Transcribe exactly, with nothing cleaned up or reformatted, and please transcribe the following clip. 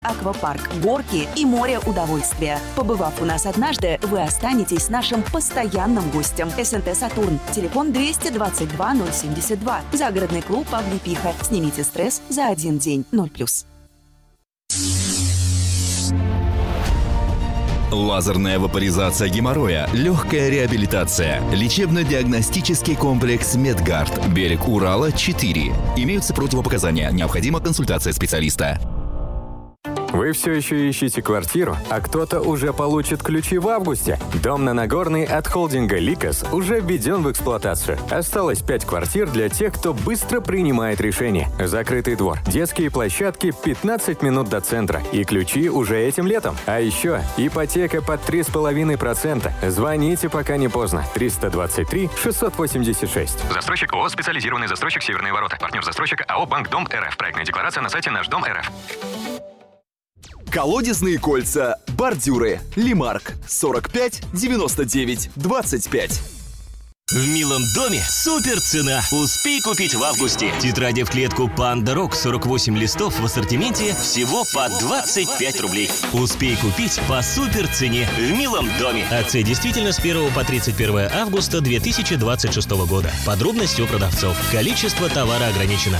Аквапарк, горки и море удовольствия. Побывав у нас однажды, вы останетесь нашим постоянным гостем. СНТ «Сатурн». Телефон двести двадцать два ноль семьдесят два. Загородный клуб «Облепиха». Снимите стресс за один день. ноль плюс. Лазерная вапоризация геморроя, легкая реабилитация. Лечебно-диагностический комплекс «Медгард». Берег Урала, четыре. Имеются противопоказания. Необходима консультация специалиста. Вы все еще ищете квартиру, а кто-то уже получит ключи в августе? Дом на Нагорной от холдинга «Ликос» уже введен в эксплуатацию. Осталось пять квартир для тех, кто быстро принимает решения. Закрытый двор, детские площадки, пятнадцать минут до центра. И ключи уже этим летом. А еще ипотека под три с половиной процента. Звоните, пока не поздно. триста двадцать три шестьсот восемьдесят шесть. Застройщик ООО «Специализированный застройщик Северные ворота». Партнер застройщика АО «Банк Дом РФ». Проектная декларация на сайте Наш Дом РФ. Колодезные кольца, бордюры, Лимарк, сорок пять девяносто девять двадцать пять. В милом доме супер цена. Успей купить в августе. Тетради в клетку Panda Rock сорок восемь листов в ассортименте всего по двадцать пять рублей. Успей купить по супер цене в милом доме. Акция действительно с первого по тридцать первое августа две тысячи двадцать шестого года. Подробности у продавцов. Количество товара ограничено.